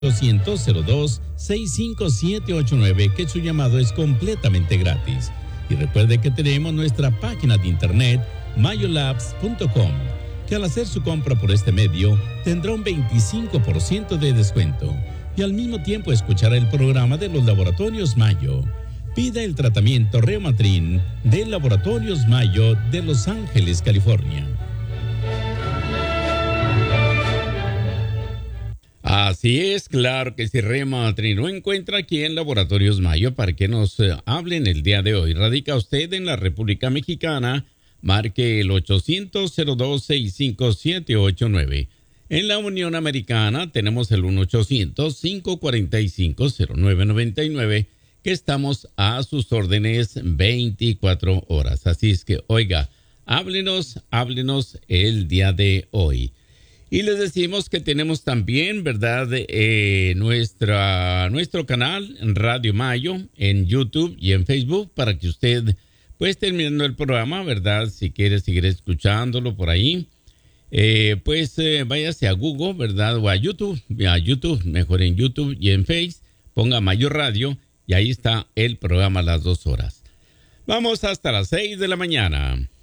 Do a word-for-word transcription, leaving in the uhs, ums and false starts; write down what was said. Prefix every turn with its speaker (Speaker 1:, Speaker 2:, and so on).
Speaker 1: ochocientos cero dos seis cinco siete ocho nueve, que su llamado es completamente gratis. Y recuerde que tenemos nuestra página de internet mayo labs punto com, que al hacer su compra por este medio tendrá un veinticinco por ciento de descuento y al mismo tiempo escuchará el programa de los Laboratorios Mayo. Pida el tratamiento Reumatrin de Laboratorios Mayo de Los Ángeles, California. Así es, claro que si Reumatrin lo encuentra aquí en Laboratorios Mayo para que nos eh, hablen el día de hoy. Radica usted en la República Mexicana, marque el ochocientos cero dos sesenta y cinco setenta y ocho nueve. En la Unión Americana tenemos el uno ochocientos cinco cuarenta y cinco cero nueve noventa y nueve, que estamos a sus órdenes veinticuatro horas. Así es que, oiga, háblenos, háblenos el día de hoy. Y les decimos que tenemos también, ¿verdad?, eh, nuestra, nuestro canal en Radio Mayo, en YouTube y en Facebook, para que usted, pues terminando el programa, ¿verdad?, si quiere seguir escuchándolo por ahí, eh, pues eh, váyase a Google, ¿verdad?, o a YouTube, a YouTube, mejor en YouTube y en Face, ponga Mayo Radio y ahí está el programa a las dos horas. Vamos hasta las seis de la mañana.